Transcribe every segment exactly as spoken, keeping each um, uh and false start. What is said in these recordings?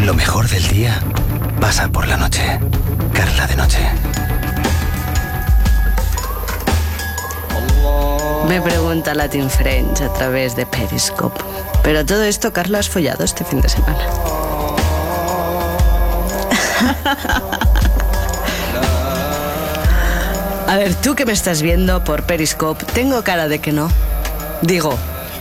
Lo mejor del día pasa por la noche. Carla de Noche. Me pregunta Latin French a través de Periscope. Pero todo esto, Carla, has follado este fin de semana. A ver, tú que me estás viendo por Periscope, tengo cara de que no. Digo.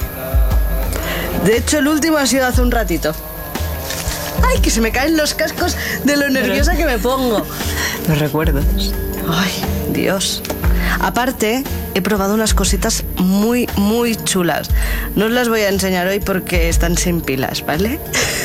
De hecho, el último ha sido hace un ratito. ¡Ay, que se me caen los cascos de lo nerviosa que me pongo! Los recuerdos. ¡Ay, Dios! Aparte, he probado unas cositas muy, muy chulas. No os las voy a enseñar hoy porque están sin pilas, ¿vale?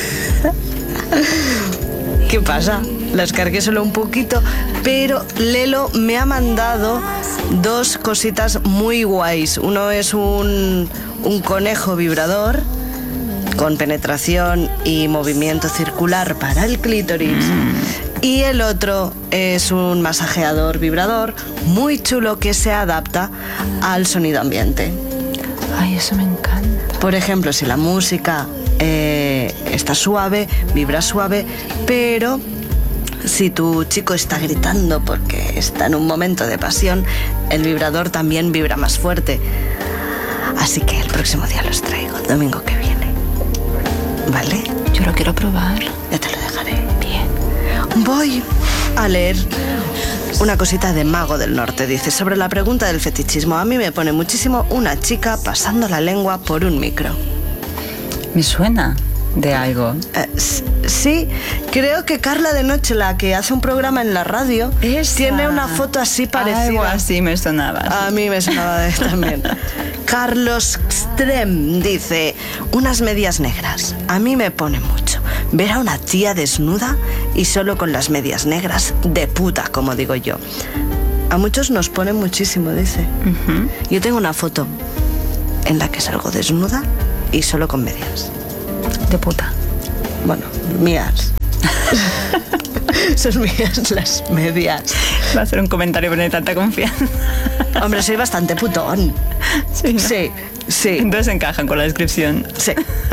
¿Qué pasa? Las cargué solo un poquito, pero Lelo me ha mandado dos cositas muy guays. Uno es un, un conejo vibrador con penetración y movimiento circular para el clítoris. Mm. Y el otro es un masajeador vibrador muy chulo que se adapta al sonido ambiente. Ay, eso me encanta. Por ejemplo, si la música eh, está suave, vibra suave, pero si tu chico está gritando porque está en un momento de pasión, el vibrador también vibra más fuerte. Así que el próximo día los traigo, el domingo que viene. ¿Vale? Yo lo quiero probar. Ya te lo dejaré. Bien. Voy a leer una cosita de Mago del Norte. Dice, sobre la pregunta del fetichismo, a mí me pone muchísimo una chica pasando la lengua por un micro. Me suena de algo. Eh, sí, creo que Carla de Noche, la que hace un programa en la radio, Esa. tiene una foto así parecida. Algo así me sonaba. A mí me sonaba de también. Carlos Strem dice, unas medias negras. A mí me pone mucho ver a una tía desnuda y solo con las medias negras, de puta, como digo yo. A muchos nos pone muchísimo, dice. Uh-huh. Yo tengo una foto en la que salgo desnuda y solo con medias. De puta. Bueno, mías. Son mías las medias. Va a ser un comentario con tanta confianza. Hombre, soy bastante putón. Sí, ¿no? Sí, sí. Entonces encajan con la descripción. Sí.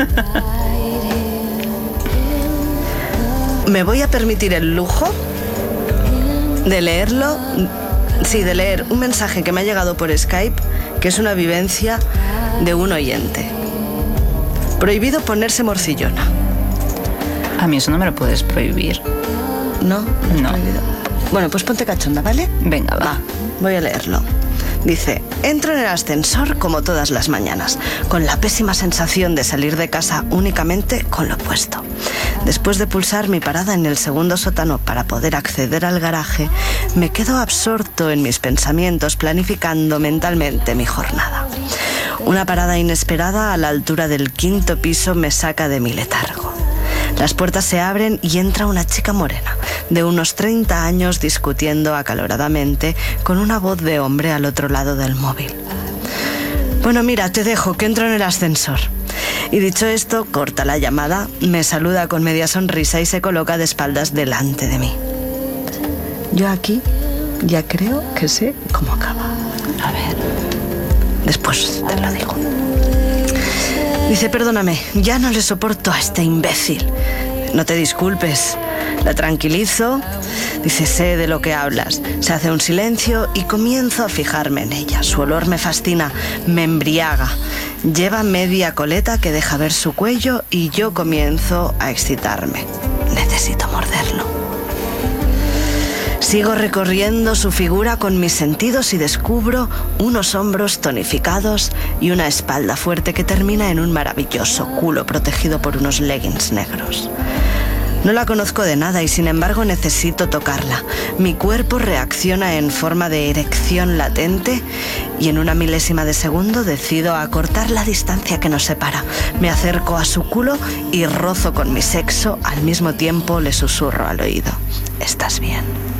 Me voy a permitir el lujo de leerlo, sí, de leer un mensaje que me ha llegado por Skype, que es una vivencia de un oyente. Prohibido ponerse morcillona. A mí eso no me lo puedes prohibir. ¿No? ¿No es no. prohibido? Bueno, pues ponte cachonda, ¿vale? Venga, va. Va, voy a leerlo. Dice, entro en el ascensor como todas las mañanas, con la pésima sensación de salir de casa únicamente con lo puesto. Después de pulsar mi parada en el segundo sótano para poder acceder al garaje, me quedo absorto en mis pensamientos, planificando mentalmente mi jornada. Una parada inesperada a la altura del quinto piso me saca de mi letargo. Las puertas se abren y entra una chica morena, de unos treinta años, discutiendo acaloradamente con una voz de hombre al otro lado del móvil. Bueno, mira, te dejo, que entro en el ascensor. Y dicho esto, corta la llamada, me saluda con media sonrisa y se coloca de espaldas delante de mí. Yo aquí ya creo que sé cómo acaba. A ver. Después te lo digo. Dice, perdóname, ya no le soporto a este imbécil. No te disculpes. La tranquilizo. Dice, sé de lo que hablas. Se hace un silencio y comienzo a fijarme en ella. Su olor me fascina, me embriaga. Lleva media coleta que deja ver su cuello y yo comienzo a excitarme. Necesito morderlo. Sigo recorriendo su figura con mis sentidos y descubro unos hombros tonificados y una espalda fuerte que termina en un maravilloso culo protegido por unos leggings negros. No la conozco de nada y sin embargo necesito tocarla. Mi cuerpo reacciona en forma de erección latente y en una milésima de segundo decido acortar la distancia que nos separa. Me acerco a su culo y rozo con mi sexo, al mismo tiempo le susurro al oído. ¿Estás bien?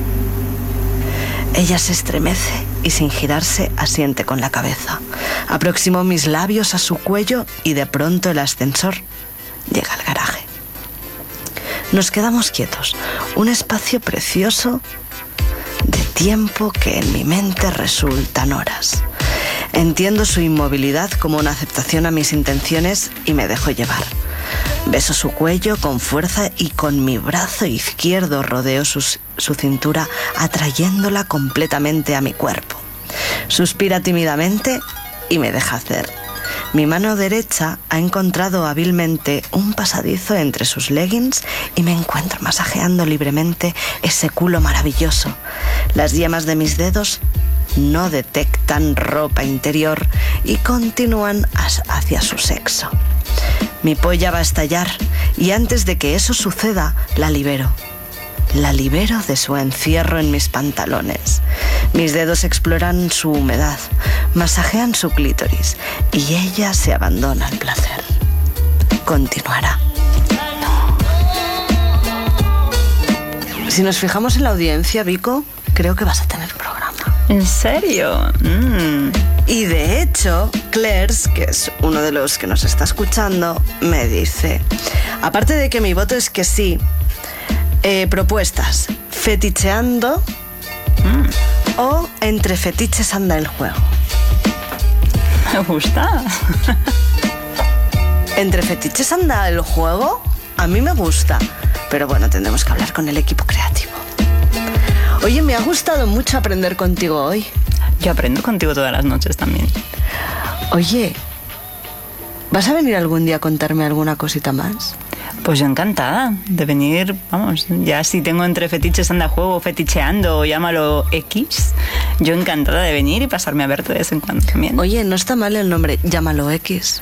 Ella se estremece y sin girarse asiente con la cabeza. Aproximo mis labios a su cuello y de pronto el ascensor llega al garaje. Nos quedamos quietos, un espacio precioso de tiempo que en mi mente resultan horas. Entiendo su inmovilidad como una aceptación a mis intenciones y me dejo llevar. Beso su cuello con fuerza y con mi brazo izquierdo rodeo su, su cintura, atrayéndola completamente a mi cuerpo. Suspira tímidamente y me deja hacer. Mi mano derecha ha encontrado hábilmente un pasadizo entre sus leggings y me encuentro masajeando libremente ese culo maravilloso. Las yemas de mis dedos no detectan ropa interior y continúan hacia su sexo. Mi polla va a estallar y antes de que eso suceda, la libero. La libero de su encierro en mis pantalones. Mis dedos exploran su humedad, masajean su clítoris y ella se abandona al placer. Continuará. Si nos fijamos en la audiencia, Vico, creo que vas a tener programa. ¿En serio? Mm. Y de hecho, Clairs, que es uno de los que nos está escuchando, me dice, aparte de que mi voto es que sí, eh, propuestas, feticheando mm. o entre fetiches anda el juego. Me gusta. Entre fetiches anda el juego, a mí me gusta, pero bueno, tendremos que hablar con el equipo creativo. Oye, me ha gustado mucho aprender contigo hoy. Yo aprendo contigo todas las noches también. Oye, ¿vas a venir algún día a contarme alguna cosita más? Pues yo encantada de venir, vamos, ya si tengo entre fetiches anda juego, feticheando o llámalo X, yo encantada de venir y pasarme a verte de vez en cuando también. Oye, no está mal el nombre, llámalo X.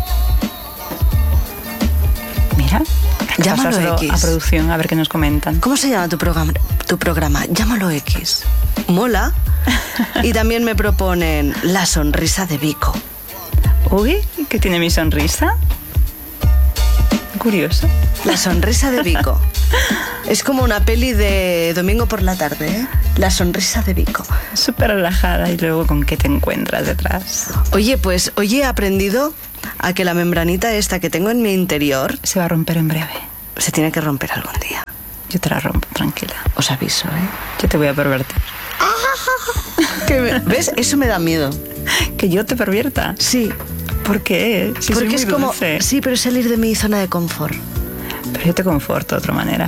Mira, llámalo X. A producción, a ver qué nos comentan. ¿Cómo se llama tu programa? Tu programa, llámalo X. Mola. Y también me proponen La sonrisa de Vico. Uy, ¿qué tiene mi sonrisa? Curioso. La sonrisa de Vico. Es como una peli de domingo por la tarde, ¿eh? La sonrisa de Vico. Súper relajada y luego ¿con qué te encuentras detrás? Oye, pues hoy he aprendido a que la membranita esta que tengo en mi interior se va a romper en breve. Se tiene que romper algún día. Yo te la rompo, tranquila. Os aviso, ¿eh? Yo te voy a pervertir. ¿Qué me... ¿Ves? Eso me da miedo. ¿Que yo te pervierta? Sí. ¿Por qué? Si Porque soy es muy como... dulce. Sí, pero es salir de mi zona de confort. Pero yo te conforto de otra manera.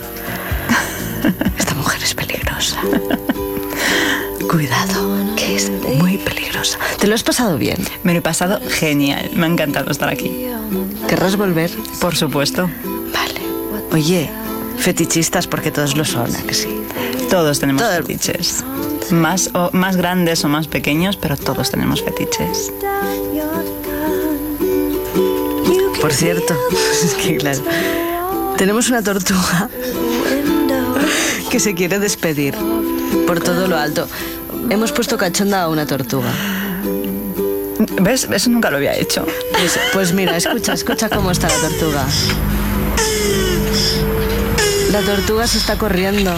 Esta mujer es peligrosa. Cuidado, que es muy peligrosa. ¿Te lo has pasado bien? Me lo he pasado genial. Me ha encantado estar aquí. ¿Querrás volver? Por supuesto. Vale. Oye, fetichistas porque todos lo son, ¿a que sí? Todos tenemos Todo... fetiches. Más, o, más grandes o más pequeños, pero todos tenemos fetiches. Por cierto, es que claro, tenemos una tortuga que se quiere despedir por todo lo alto. Hemos puesto cachonda a una tortuga. ¿Ves? Eso nunca lo había hecho. Pues, pues mira, escucha, escucha cómo está la tortuga. La tortuga se está corriendo.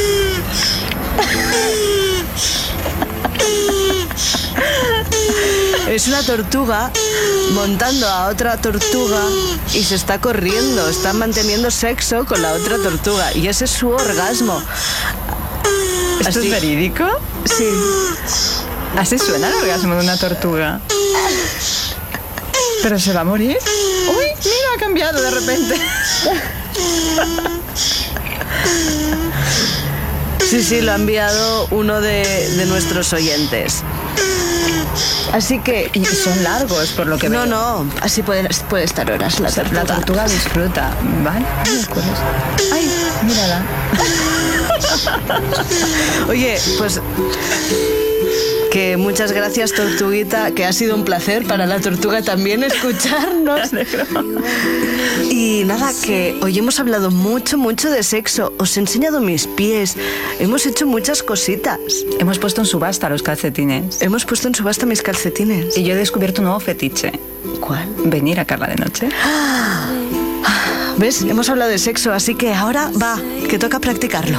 Es una tortuga montando a otra tortuga y se está corriendo, está manteniendo sexo con la otra tortuga y ese es su orgasmo. ¿Esto Así... es verídico? Sí. Así suena el orgasmo de una tortuga. ¿Pero se va a morir? ¡Uy! Mira, ha cambiado de repente. Sí, sí, lo ha enviado uno de, de nuestros oyentes. Así que... Y son largos, por lo que no, veo. No, no, así puede, puede estar horas la tortuga. La tortuga disfruta, ¿vale? Ay, mírala. Oye, pues... que muchas gracias, tortuguita, que ha sido un placer para la tortuga también escucharnos. Y nada, que hoy hemos hablado mucho, mucho de sexo. Os he enseñado mis pies. Hemos hecho muchas cositas. Hemos puesto en subasta los calcetines. Hemos puesto en subasta mis calcetines. Y yo he descubierto un nuevo fetiche. ¿Cuál? Venir a Carla de noche. ¿Ves? Hemos hablado de sexo, así que ahora va, que toca practicarlo.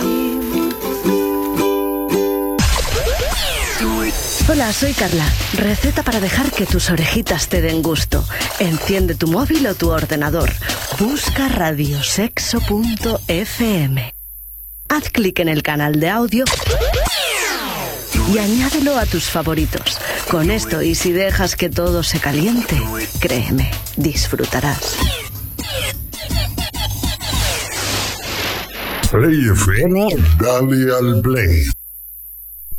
Hola, soy Carla. Receta para dejar que tus orejitas te den gusto. Enciende tu móvil o tu ordenador. Busca radiosexo punto efe eme. Haz clic en el canal de audio y añádelo a tus favoritos. Con esto y si dejas que todo se caliente, créeme, disfrutarás. Play F M, dale al play.